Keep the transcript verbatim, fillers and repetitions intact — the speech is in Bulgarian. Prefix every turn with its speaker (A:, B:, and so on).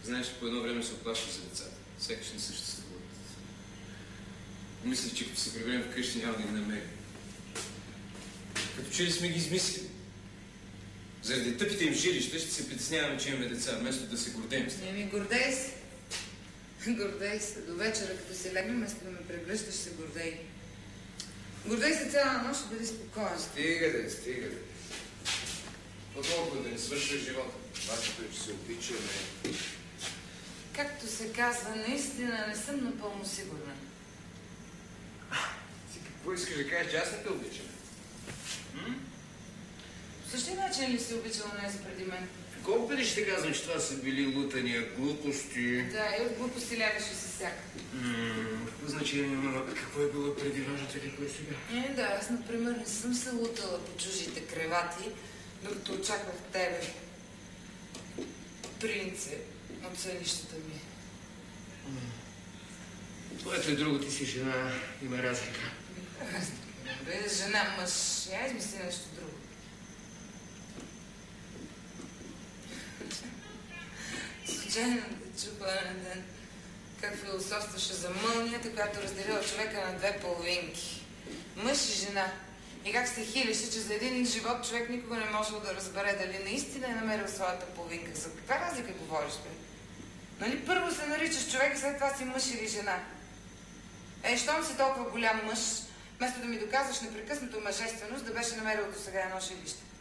A: Знаеш, по едно време се оплашвах за децата. Сякаш не съществуват. Мисля, че като се приберем вкъщи няма да ги намерим. Като че ли сме ги измислили? Заради тъпите им жилища ще се притесняваме, че имаме деца, вместо да се гордеем с.
B: Еми, гордей се. Гордей се. До вечера, като се легнем, вместо да ме прегръщаш, се гордей. Гордей се цяла нощ, ще бъде спокоен.
A: Стига де, стига де. По-толкова да не свършва живота. Важното е, че се обичаме.
B: Както се казва, наистина не съм напълно сигурна.
A: Ти какво искаш да кажеш, че аз не те обичам? М?
B: По същия начин ли си обичала нея преди мен?
A: Колко пъти ще казвам, че това са били лутания, глупости?
B: Да, и от глупости лягаше се всяка.
A: Ммм, какво значение има? Какво е било преди важното, какво е сега?
B: Е, да, аз, например, не съм се лутала по чужите кревати, докато очаквах тебе, принце от селищата ми.
A: Твоето и друго, ти си жена, има разлика.
B: Разлика. Жена, мъж, я измисли нещо друго. Случайно да чуха на ден как философстваше за мълнията, която разделила човека на две половинки. Мъж и жена. И как се хилеше, че за един живот човек никога не можел да разбере дали наистина е намерил своята половинка. За каква разлика говориш, бе? Нали първо се наричаш човек и след това си мъж или жена? Е, щом си толкова голям мъж, вместо да ми доказваш непрекъснато мъжественост, да беше намерил до сега едно жилище.